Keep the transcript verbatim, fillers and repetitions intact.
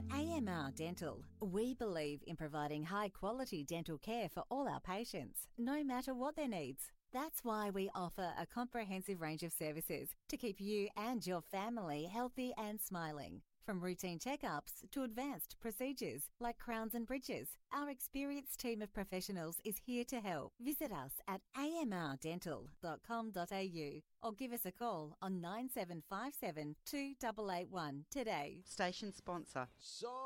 At A M R Dental, we believe in providing high-quality dental care for all our patients, no matter what their needs. That's why we offer a comprehensive range of services to keep you and your family healthy and smiling. From routine checkups to advanced procedures like crowns and bridges, our experienced team of professionals is here to help. Visit us at a m r dental dot com dot a u or give us a call on nine seven five seven two eight eight one today. Station sponsor. So